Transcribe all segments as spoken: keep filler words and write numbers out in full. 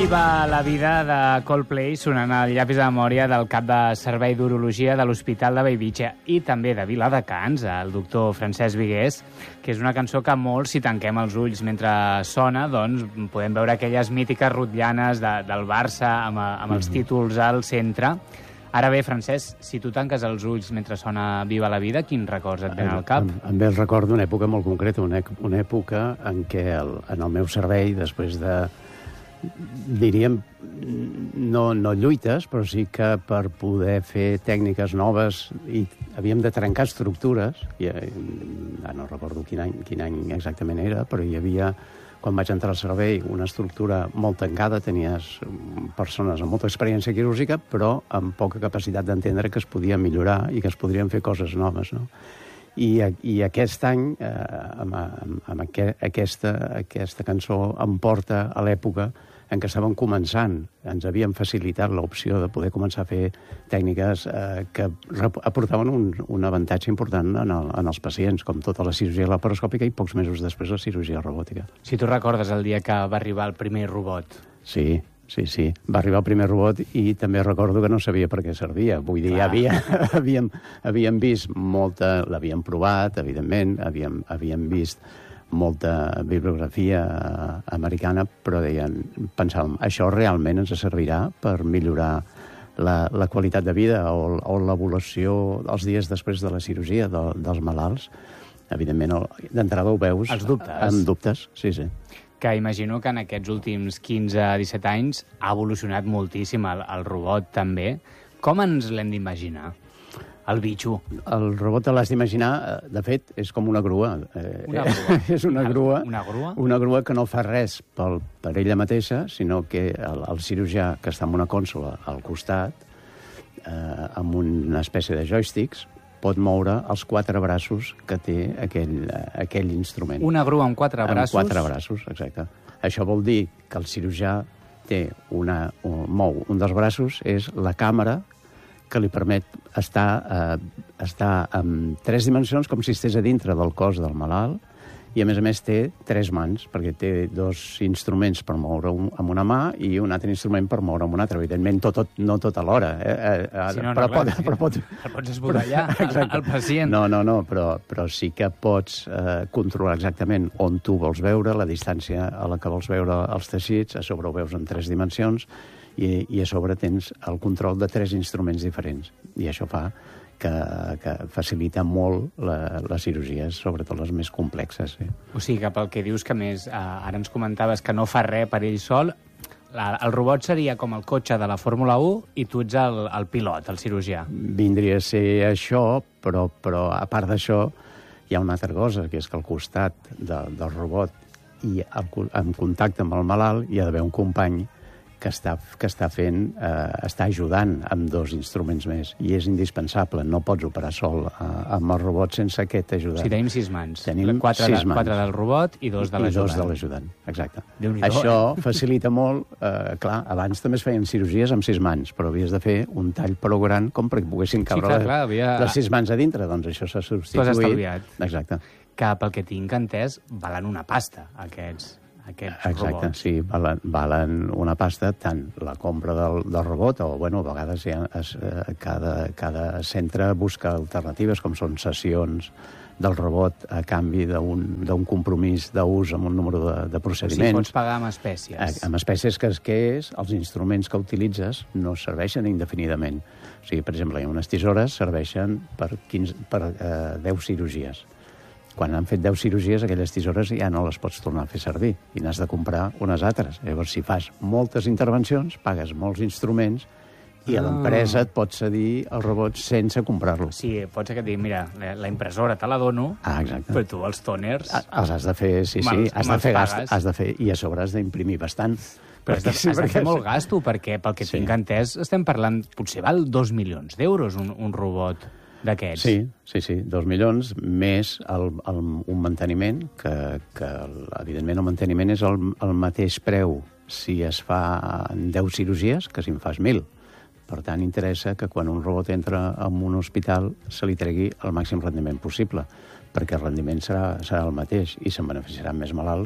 Va la vida de Coldplay sonant al llapis de memòria del cap de servei d'urologia de l'Hospital de Bellvitge i també de Viladecans, el doctor Francesc Vigués, que és una cançó que molts, si tanquem els ulls mentre sona, doncs podem veure aquelles mítiques rotllanes de, del Barça amb, amb els títols al centre. Ara bé, Francesc, si tu tanques els ulls mentre sona Viva la vida, quins records et venen al cap? Em, em ve el record d'una època molt concreta, una, una època en què el, en el meu servei, després de diríem, no, no lluites, però sí que per poder fer tècniques noves i havíem de trencar estructures, i, ja no recordo quin any, quin any exactament era, però hi havia, quan vaig entrar al servei, una estructura molt tancada, tenies persones amb molta experiència quirúrgica, però amb poca capacitat d'entendre que es podia millorar i que es podrien fer coses noves, no? I, i aquest any, eh, amb, amb, amb aqu aquesta, aquesta cançó em porta a l'època en què estàvem començant. Ens havien facilitat l'opció de poder començar a fer tècniques eh, que aportaven un, un avantatge important en, el, en els pacients, com tota la cirurgia laparoscòpica i pocs mesos després la cirurgia robòtica. Si tu recordes el dia que va arribar el primer robot. Sí, sí, sí. Va arribar el primer robot i també recordo que no sabia per què servia. Vull dir, ja havia, havíem, havíem vist molta... L'havíem provat, evidentment, havíem, havíem vist molta bibliografia americana, però deien, pensàvem, això realment ens servirà per millorar la, la qualitat de vida o, o l'evolució els dies després de la cirurgia de, dels malalts. Evidentment, d'entrada ho veus... Els dubtes. Amb dubtes, sí, sí. Que imagino que en aquests últims quinze a disset anys ha evolucionat moltíssim el, el robot també. Com ens l'hem d'imaginar? El bitxo. El robot te l'has d'imaginar, de fet, és com una grua. Una grua? És una grua, una grua? Una grua que no fa res pel, per ella mateixa, sinó que el, el cirurgià, que està en una consola al costat, eh, amb una espècie de joysticks, pot moure els quatre braços que té aquell, aquell instrument. Una grua amb quatre braços? Amb quatre braços, exacte. Això vol dir que el cirurgià té una, un, mou un dels braços, és la càmera que li permet estar, eh, estar en tres dimensions, com si estigués a dintre del cos del malalt, i a més a més té tres mans, perquè té dos instruments per moure un, amb una mà i un altre instrument per moure amb una altra. Evidentment, tot, tot, no tot alhora. Eh? Eh, sí, no, no, però, clar, pot, sí. però pot... El pots esborrallar, el, el pacient. No, no, no, però, però sí que pots eh, controlar exactament on tu vols veure, la distància a la que vols veure els teixits, a sobre ho veus en tres dimensions, i, i a sobre tens el control de tres instruments diferents. I això fa que, que facilita molt la, les cirurgies, sobretot les més complexes. Sí. O sigui que pel que dius que més, eh, ara ens comentaves que no fa res per ell sol, la, el robot seria com el cotxe de la Fórmula u i tu ets el, el pilot, el cirurgià. Vindria a ser això, però, però a part d'això hi ha una altra cosa, que és que al costat de, del robot i al, en contacte amb el malalt hi ha d'haver un company que està, que està fent, eh, està ajudant amb dos instruments més. I és indispensable, no pots operar sol eh, amb el robot sense aquest ajudant. O sigui, tenim sis mans. Tenim quatre, sis de, mans. Quatre del robot i dos de l'ajudant. I dos de l'ajudant, exacte. Déu-n'hi-do, Això eh? facilita molt, eh, clar, abans també es feien cirurgies amb sis mans, però havies de fer un tall prou gran com perquè poguessin cabre sí, clar, clar, havia... les sis mans a dintre, doncs això s'ha substituït. Tu has estalviat. Exacte. Que pel que tinc entès, valen una pasta, aquests. Aquests Exacte, robots. sí, valen, valen una pasta, tant la compra del, del robot, o, bueno, a vegades ja es, eh, cada, cada centre busca alternatives, com són sessions del robot a canvi d'un compromís d'ús amb un número de, de procediments. O sigui, pots pagar amb espècies. Eh, amb espècies que, que és, els instruments que utilitzes no serveixen indefinidament. O sigui, per exemple, unes tisores serveixen per, quinze, per eh, deu cirurgies. Quan han fet deu cirurgies, aquelles tisores ja no les pots tornar a fer servir i n'has de comprar unes altres. Llavors, si fas moltes intervencions, pagues molts instruments i ah. l'empresa et pot cedir el robot sense comprar-lo. Sí, pot ser que et digui, mira, la impressora te la dono, ah, exacte. Però tu els tòners... Els has de fer, sí, sí, has de fer gast, has de fer, i a sobre has d'imprimir bastant. Però has de, sí, has de fer molt gasto, perquè pel que sí. tinc entès estem parlant, potser val dos milions d'euros un, un robot d'aquests. Sí, sí, sí, dos milions, més el, el, un manteniment, que, que evidentment el manteniment és el, el mateix preu si es fa en deu cirurgies que si en fas mil. Per tant, interessa que quan un robot entra en un hospital se li tregui el màxim rendiment possible, perquè el rendiment serà, serà el mateix i se'n beneficiaran més malalts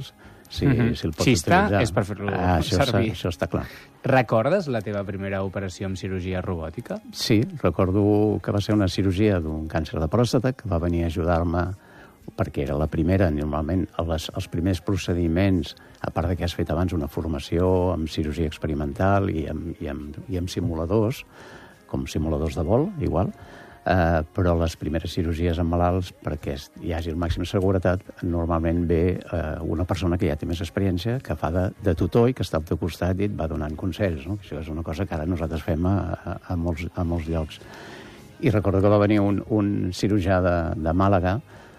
si, mm-hmm. si el pots Xista utilitzar. és per fer-lo ah, això servir. Això està clar. Recordes la teva primera operació amb cirurgia robòtica? Sí, recordo que va ser una cirurgia d'un càncer de pròstata que va venir a ajudar-me perquè era la primera. Normalment les, els primers procediments, a part de que has fet abans una formació amb cirurgia experimental i amb, i amb, i amb simuladors, com simuladors de vol, igual, eh, però les primeres cirurgies amb malalts, perquè hi hagi el màxim de seguretat, normalment ve eh, una persona que ja té més experiència, que fa de, de tutor i que està al teu costat i et va donant consells. No? Això és una cosa que ara nosaltres fem a, a, a, molts, a molts llocs. I recordo que va venir un, un cirurgià de, de Màlaga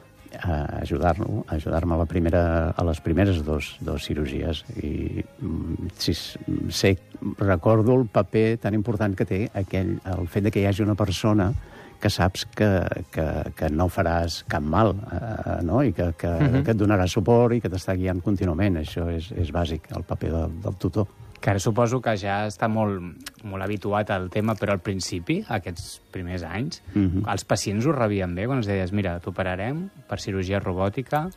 a ajudar-me ajudar a, la primera, a les primeres dos, dos cirurgies. I si, sé, recordo el paper tan important que té aquell, el fet de que hi hagi una persona que saps que, que, que no faràs cap mal, eh, no? I que, que, uh-huh. que et donarà suport i que t'està guiant contínuament. Això és, és bàsic, el paper del, del tutor. Que ara suposo que ja està molt, molt habituat al tema, però al principi, aquests primers anys, uh-huh. els pacients ho rebien bé quan els deies, mira, t'operarem per cirurgia robòtica.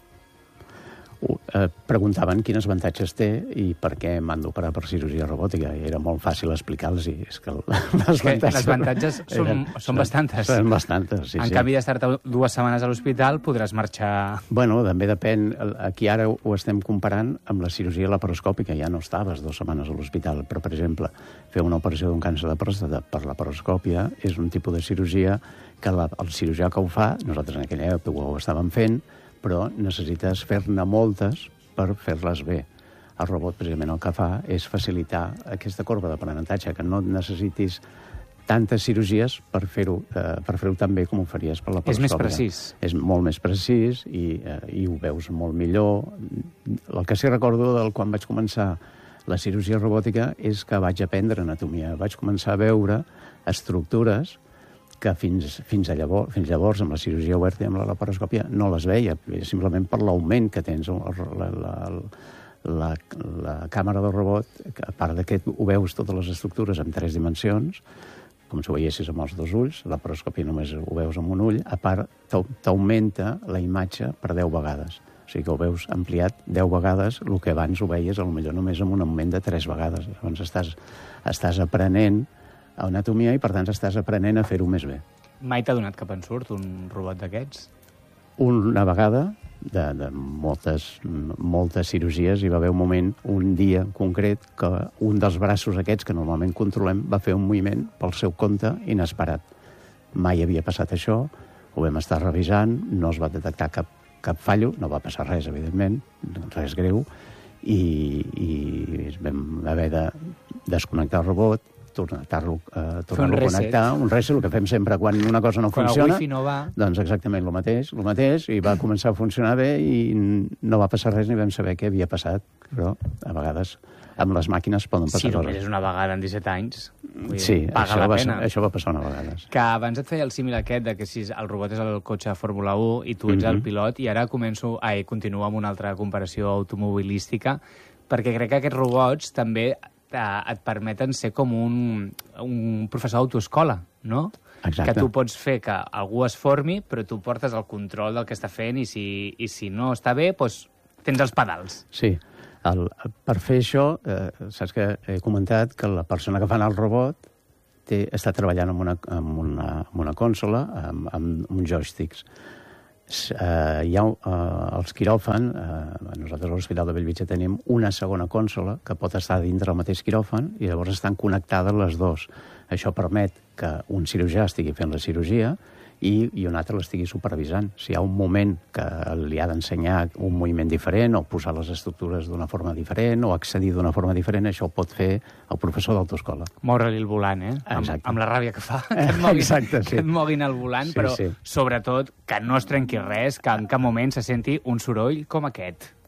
Uh, eh, preguntaven quins avantatges té i per què m'han d'operar per cirurgia robòtica. I era molt fàcil explicar-los. És que les que les avantatges són, eren, són bastantes. Són bastantes, sí. En sí. canvi d'estar dues setmanes a l'hospital podràs marxar... Bueno, també depèn. Aquí ara ho estem comparant amb la cirurgia laparoscòpica. Ja no estaves dues setmanes a l'hospital. Però, per exemple, fer una operació d'un càncer de pròstata per laparoscòpia és un tipus de cirurgia que la, el cirurgià que ho fa, nosaltres en aquella època ho estàvem fent, però necessites fer-ne moltes per fer-les bé. El robot, precisament, el que fa és facilitar aquesta corba d'aprenentatge, que no necessitis tantes cirurgies per fer-ho eh, per fer-ho tan bé com ho faries per la laparoscòpia. És més precís. És molt més precís i, eh, i ho veus molt millor. El que sí recordo del quan vaig començar la cirurgia robòtica és que vaig aprendre anatomia. Vaig començar a veure estructures que fins, fins, a llavors, fins llavors, amb la cirurgia oberta i amb la laparoscòpia, no les veia, simplement per l'augment que tens. La, la, la, la càmera del robot, a part de que ho veus totes les estructures en tres dimensions, com si ho veiessis amb els dos ulls, la laparoscòpia només ho veus amb un ull, a part t'augmenta la imatge per deu vegades. O sigui que ho veus ampliat deu vegades, el que abans ho veies potser només amb un augment de tres vegades. Llavors estàs, estàs aprenent anatomia i, per tant, estàs aprenent a fer-ho més bé. Mai t'ha donat cap ensurt, un robot d'aquests? Una vegada, de, de moltes, moltes cirurgies, hi va haver un moment, un dia concret, que un dels braços aquests, que normalment controlem, va fer un moviment pel seu compte inesperat. Mai havia passat això, ho vam estar revisant, no es va detectar cap, cap fallo, no va passar res, evidentment, res greu, i, i vam haver de desconnectar el robot, tornar-lo uh, tornar a connectar, un reset, el que fem sempre quan una cosa no quan funciona. Quan el wifi no va... Doncs exactament el mateix, el mateix, i va començar a funcionar bé i no va passar res ni vam saber què havia passat, però a vegades amb les màquines poden passar sí, coses. Sí, només és una vegada en disset anys. Vull dir, sí, paga això la va, pena. això va passar una vegada. Que abans et feia el símil aquest de que si el robot és el cotxe de Fórmula u i tu ets mm-hmm. el pilot, i ara començo, ai, continuo amb una altra comparació automobilística, perquè crec que aquests robots també et permeten ser com un, un professor d'autoescola, no? Exacte. Que tu pots fer que algú es formi, però tu portes el control del que està fent i si, i si no està bé, doncs tens els pedals. Sí. El, per fer això, eh, saps que he comentat que la persona que fa el robot té, està treballant amb una, amb una, amb una consola, amb, amb uns joysticks. Uh, hi ha uh, els quiròfan, uh, nosaltres a l'Hospital de Bellvitge tenim una segona consola que pot estar dintre del mateix quiròfan i llavors estan connectades les dues. Això permet que un cirurgià estigui fent la cirurgia i, i un altre l'estigui supervisant. Si hi ha un moment que li ha d'ensenyar un moviment diferent o posar les estructures d'una forma diferent o accedir d'una forma diferent, això ho pot fer el professor d'autoescola. Moure-li el volant, eh? Amb, amb la ràbia que fa, que et moguin, Exacte, sí. que et moguin el volant, sí, però sí. Sobretot que no es trenqui res, que en cap moment se senti un soroll com aquest.